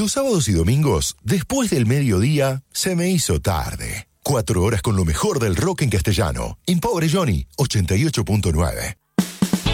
Los sábados y domingos, después del mediodía, se me hizo tarde. 4 horas con lo mejor del rock en castellano. En Pobre Johnny, 88.9.